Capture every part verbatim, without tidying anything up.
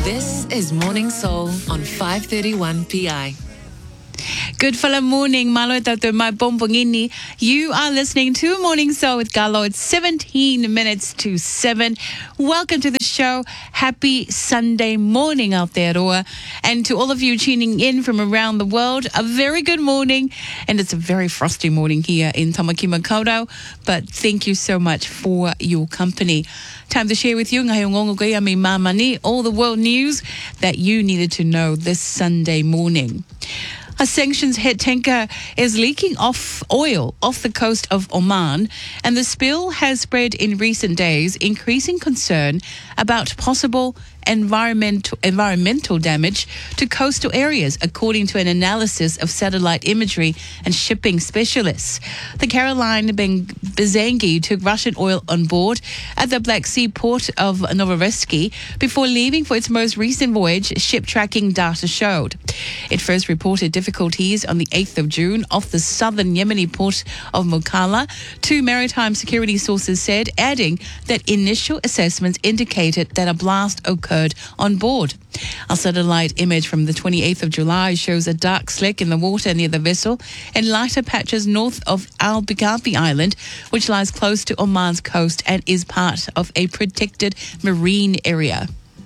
This is Morning Soul on five thirty-one P I. Good fella morning, malo tato mai bombongini. You are listening to Morning Soul with Galo. It's seventeen minutes to seven. Welcome to the show. Happy Sunday morning out there, Roa. And to all of you tuning in from around the world, a very good morning. And it's a very frosty morning here in Tamaki Makaurau. But thank you so much for your company. Time to share with you ngayong ngongogay ami mamani all the world news that you needed to know this Sunday morning. A sanctions-hit tanker is leaking off oil off the coast of Oman, and the spill has spread in recent days, increasing concern about possible environmental environmental damage to coastal areas, according to an analysis of satellite imagery and shipping specialists. The Caroline Bezangi took Russian oil on board at the Black Sea port of Novorossiysk before leaving for its most recent voyage, ship tracking data showed. It first reported difficulties on the eighth of June off the southern Yemeni port of Mukalla, two maritime security sources said, adding that initial assessments indicated that a blast occurred on board. A satellite image from the twenty-eighth of July shows a dark slick in the water near the vessel and lighter patches north of Al Bigabi Island, which lies close to Oman's coast and is part of a protected marine area.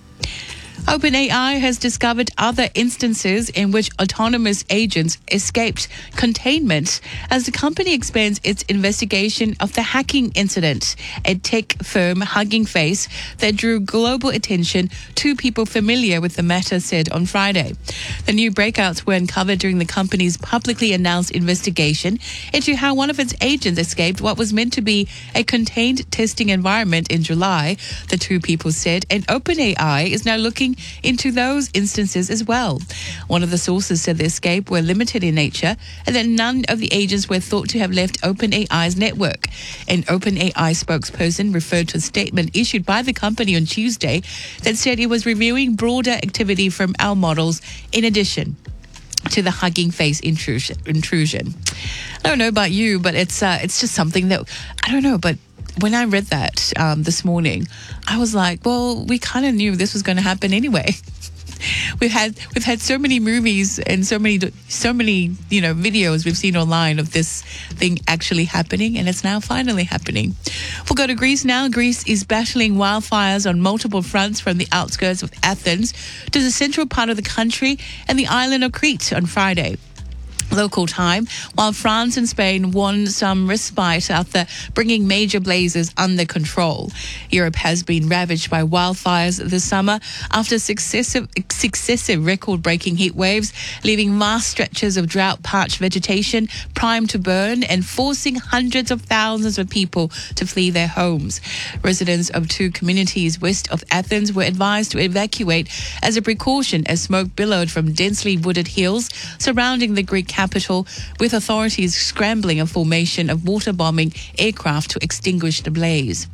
OpenAI has discovered other instances in which autonomous agents escaped containment as the company expands its investigation of the hacking incident at tech firm Hugging Face that drew global attention to people familiar with the matter, said on Friday. The new breakouts were uncovered during the company's publicly announced investigation into how one of its agents escaped what was meant to be a contained testing environment in July, the two people said, and OpenAI is now looking into those instances as well. One of the sources said the escape were limited in nature and that none of the agents were thought to have left OpenAI's network. An OpenAI spokesperson referred to a statement issued by the company on Tuesday that said it was reviewing broader activity from our models in addition to the Hugging Face intrusion. intrusion. I don't know about you, but it's uh, it's just something that, I don't know, but when I read that um, this morning, I was like, well, we kind of knew this was going to happen anyway. We've had we've had so many movies and so many so many you know videos we've seen online of this thing actually happening, and it's now finally happening. We'll go to Greece now. Greece is battling wildfires on multiple fronts, from the outskirts of Athens to the central part of the country and the island of Crete on Friday local time, while France and Spain won some respite after bringing major blazes under control. Europe has been ravaged by wildfires this summer after successive successive record-breaking heat waves, leaving vast stretches of drought-parched vegetation primed to burn and forcing hundreds of thousands of people to flee their homes. Residents of two communities west of Athens were advised to evacuate as a precaution as smoke billowed from densely wooded hills surrounding the Greek capital. Capital, with authorities scrambling a formation of water-bombing aircraft to extinguish the blaze.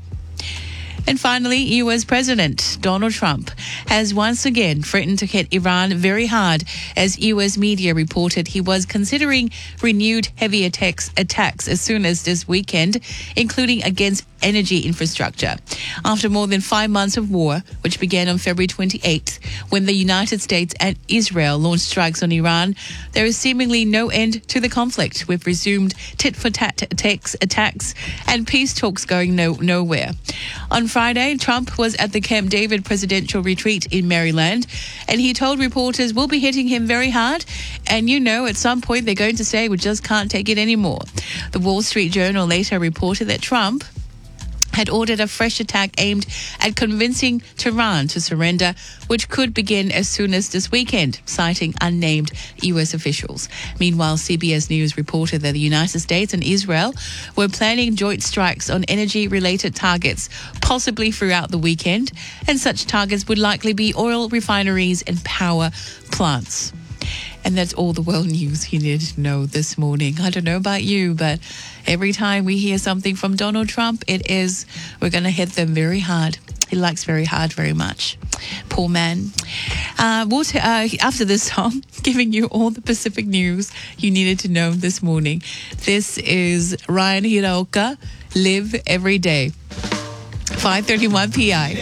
And finally, U S President Donald Trump has once again threatened to hit Iran very hard, as U S media reported he was considering renewed heavy attacks, attacks as soon as this weekend, including against energy infrastructure. After more than five months of war, which began on February twenty-eighth, when the United States and Israel launched strikes on Iran, there is seemingly no end to the conflict, with resumed tit-for-tat attacks, attacks and peace talks going no, nowhere. On Friday, Trump was at the Camp David presidential retreat in Maryland, and he told reporters we'll be hitting him very hard, and you know, at some point they're going to say we just can't take it anymore. The Wall Street Journal later reported that Trump had ordered a fresh attack aimed at convincing Tehran to surrender, which could begin as soon as this weekend, citing unnamed U S officials. Meanwhile, C B S News reported that the United States and Israel were planning joint strikes on energy-related targets, possibly throughout the weekend, and such targets would likely be oil refineries and power plants. And that's all the world news you need to know this morning. I don't know about you, but every time we hear something from Donald Trump, it is, we're going to hit them very hard. He likes very hard very much. Poor man. Uh, we'll t- uh, after this song, giving you all the Pacific news you needed to know this morning. This is Ryan Hiraoka, Live Every Day. five thirty-one P I.